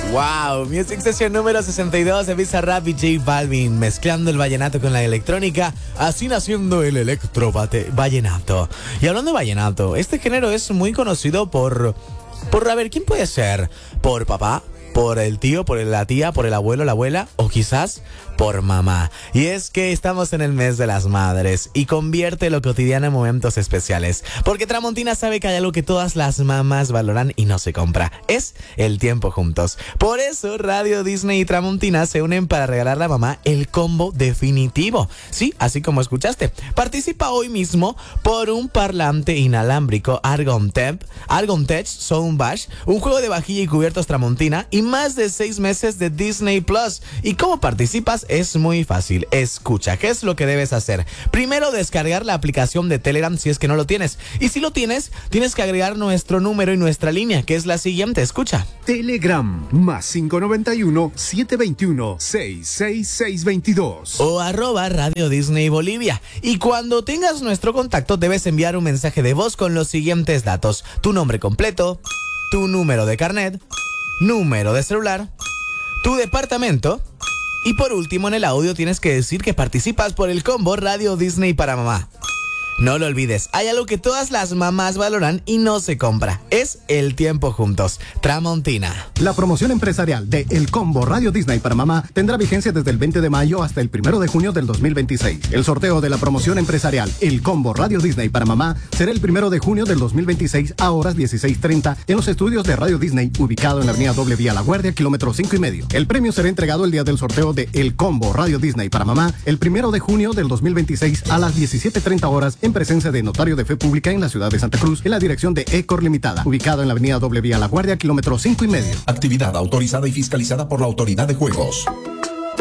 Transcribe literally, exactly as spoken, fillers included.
Wow, Music Session número sesenta y dos de Bizarrap y J Balvin, mezclando el vallenato con la electrónica, así naciendo el electro vallenato. Y hablando de vallenato, este género es muy conocido por, por, a ver, ¿quién puede ser? ¿Por papá? ¿Por el tío? ¿Por la tía? ¿Por el abuelo? ¿La abuela? ¿O quizás por mamá? Y es que estamos en el mes de las madres y convierte lo cotidiano en momentos especiales. Porque Tramontina sabe que hay algo que todas las mamás valoran y no se compra. Es el tiempo juntos. Por eso Radio Disney y Tramontina se unen para regalar a la mamá el combo definitivo. Sí, así como escuchaste. Participa hoy mismo por un parlante inalámbrico Argon Temp, Argon Tech Soundbash, un juego de vajilla y cubiertos Tramontina y más de seis meses de Disney Plus. ¿Y cómo participas? Es muy fácil. Escucha, ¿qué es lo que debes hacer? Primero, descargar la aplicación de Telegram si es que no lo tienes. Y si lo tienes, tienes que agregar nuestro número y nuestra línea, que es la siguiente. Escucha. Telegram, más cinco noventa y uno, setecientos veintiuno, sesenta y seis, seiscientos veintidós. O arroba Radio Disney Bolivia. Y cuando tengas nuestro contacto, debes enviar un mensaje de voz con los siguientes datos. Tu nombre completo, tu número de carnet, número de celular, tu departamento y por último en el audio tienes que decir que participas por el combo Radio Disney para mamá. No lo olvides, hay algo que todas las mamás valoran y no se compra. Es el tiempo juntos. Tramontina. La promoción empresarial de El Combo Radio Disney para mamá tendrá vigencia desde el veinte de mayo hasta el primero de junio del dos mil veintiséis. El sorteo de la promoción empresarial El Combo Radio Disney para mamá será el primero de junio del dos mil veintiséis a horas dieciséis treinta en los estudios de Radio Disney, ubicado en la avenida Doble Vía La Guardia, kilómetro cinco y medio. El premio será entregado el día del sorteo de El Combo Radio Disney para mamá el primero de junio del dos mil veintiséis a las diecisiete treinta horas en presencia de Notario de Fe Pública en la ciudad de Santa Cruz, en la dirección de Ecor Limitada, ubicado en la avenida Doble Vía La Guardia, kilómetro cinco y medio. Actividad autorizada y fiscalizada por la Autoridad de Juegos.